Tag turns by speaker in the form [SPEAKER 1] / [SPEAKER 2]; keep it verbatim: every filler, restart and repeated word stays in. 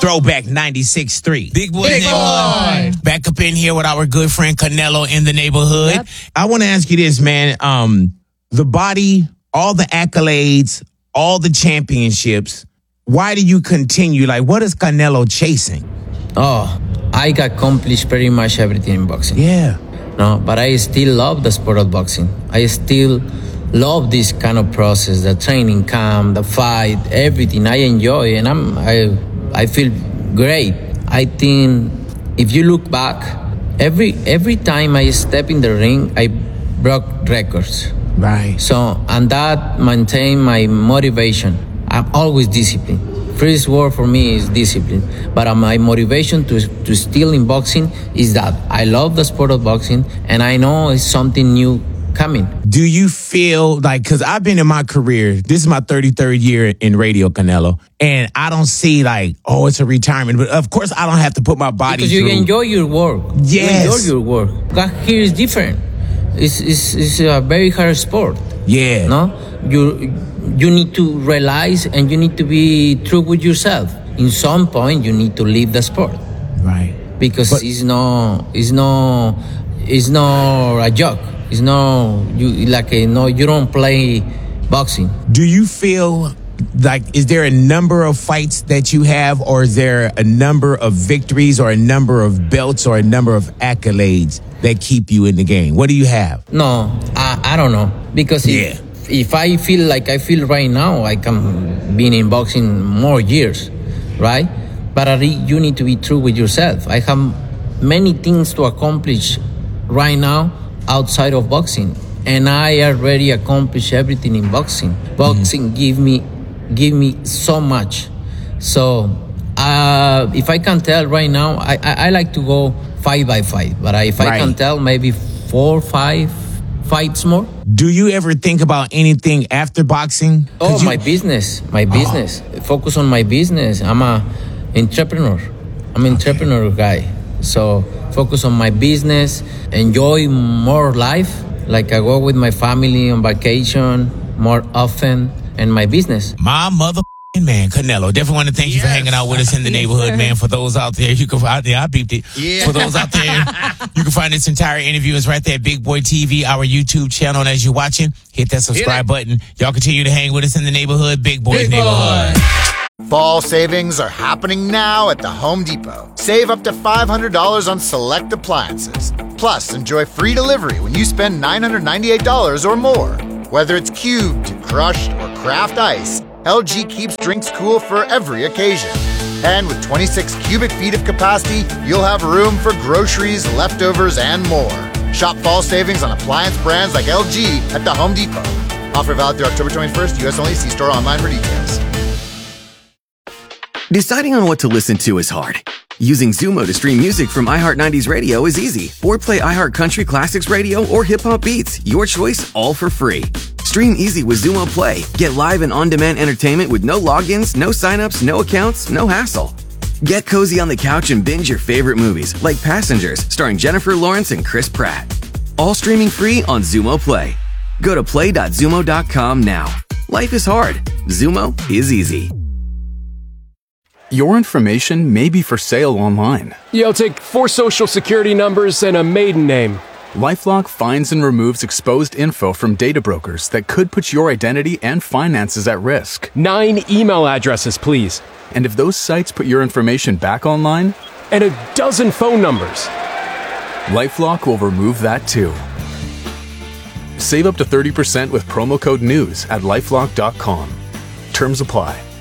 [SPEAKER 1] Throwback ninety-six point three.
[SPEAKER 2] Big Boy
[SPEAKER 3] Big
[SPEAKER 2] Neighborhood.
[SPEAKER 3] Boy.
[SPEAKER 1] Back up in here with our good friend Canelo in the neighborhood.
[SPEAKER 3] Yep.
[SPEAKER 1] I want to ask you this, man. Um, the body, all the accolades, all the championships. Why do you continue? Like, what is Canelo chasing?
[SPEAKER 4] Oh, I accomplished pretty much everything in boxing.
[SPEAKER 1] Yeah.
[SPEAKER 4] No, but I still love the sport of boxing. I still love this kind of process, the training camp, the fight, everything. I enjoy, and I'm I I feel great. I think if you look back, every every time I step in the ring, I broke records.
[SPEAKER 1] Right.
[SPEAKER 4] So, and that maintain my motivation. I'm always disciplined. First word for me is discipline. But uh, my motivation to to still in boxing is that I love the sport of boxing, and I know it's something new coming.
[SPEAKER 1] Do you feel like, because I've been in my career, this is my thirty-third year in radio, Canelo, and I don't see like, oh, it's a retirement. But of course, I don't have to put my body
[SPEAKER 4] Because you
[SPEAKER 1] through.
[SPEAKER 4] enjoy your work.
[SPEAKER 1] Yes.
[SPEAKER 4] You enjoy your work. God here is different. It's, it's, it's a very hard sport.
[SPEAKER 1] Yeah.
[SPEAKER 4] No? You, you need to realize and you need to be true with yourself. In some point, you need to leave the sport.
[SPEAKER 1] Right.
[SPEAKER 4] Because
[SPEAKER 1] But-
[SPEAKER 4] it's no, it's no, it's no a joke. It's no, you like a, no, you don't play boxing.
[SPEAKER 1] Do you feel like, is there a number of fights that you have, or is there a number of victories or a number of belts or a number of accolades that keep you in the game? What do you have?
[SPEAKER 4] No, I, I don't know. Because if,
[SPEAKER 1] Yeah.
[SPEAKER 4] if I feel like I feel right now, I can be in boxing more years, right? But I re- you need to be true with yourself. I have many things to accomplish right now outside of boxing, and I already accomplished everything in boxing. Boxing mm-hmm. give me give me so much. So uh, if I can tell right now, I, I, I like to go fight by fight. But I, if
[SPEAKER 1] Right.
[SPEAKER 4] I can tell, maybe four, five fights more.
[SPEAKER 1] Do you ever think about anything after boxing?
[SPEAKER 4] Oh,
[SPEAKER 1] 'Cause you-
[SPEAKER 4] my business, my business. Focus on my business. I'm a entrepreneur. I'm an entrepreneur guy. So focus on my business. Enjoy more life. Like I go with my family on vacation more often, and my business.
[SPEAKER 1] My mother man, Canelo. Definitely want to thank you for
[SPEAKER 3] Yes.
[SPEAKER 1] hanging out with us in the
[SPEAKER 3] Yes,
[SPEAKER 1] neighborhood,
[SPEAKER 3] sir.
[SPEAKER 1] man. For those out there, you can find there. I beeped it.
[SPEAKER 3] Yeah.
[SPEAKER 1] For those out there, you can find this entire interview is right there at Big Boy T V, our YouTube channel. And as you're watching, hit that subscribe button. Y'all continue to hang with us in the neighborhood, Big Boy's
[SPEAKER 3] Big
[SPEAKER 1] neighborhood.
[SPEAKER 3] Boy.
[SPEAKER 5] Fall savings are happening now at the Home Depot. Save up to five hundred dollars on select appliances. Plus, enjoy free delivery when you spend nine hundred ninety-eight dollars or more. Whether it's cubed, crushed, or craft ice, L G keeps drinks cool for every occasion. And with twenty-six cubic feet of capacity, you'll have room for groceries, leftovers, and more. Shop fall savings on appliance brands like L G at the Home Depot. Offer valid through October twenty-first, U S only. See store online for details.
[SPEAKER 6] Deciding on what to listen to is hard. Using Zumo to stream music from iHeart nineties Radio is easy. Or play iHeart Country Classics Radio or Hip Hop Beats. Your choice, all for free. Stream easy with Zumo Play. Get live and on-demand entertainment with no logins, no signups, no accounts, no hassle. Get cozy on the couch and binge your favorite movies, like Passengers, starring Jennifer Lawrence and Chris Pratt. All streaming free on Zumo Play. Go to play dot zumo dot com now. Life is hard. Zumo is easy.
[SPEAKER 7] Your information may be for sale online.
[SPEAKER 8] Yo, take four social security numbers and a maiden name.
[SPEAKER 7] LifeLock finds and removes exposed info from data brokers that could put your identity and finances at risk.
[SPEAKER 8] Nine email addresses, please.
[SPEAKER 7] And if those sites put your information back online,
[SPEAKER 8] And a dozen phone numbers.
[SPEAKER 7] LifeLock will remove that too. Save up to thirty percent with promo code NEWS at lifelock dot com. Terms apply.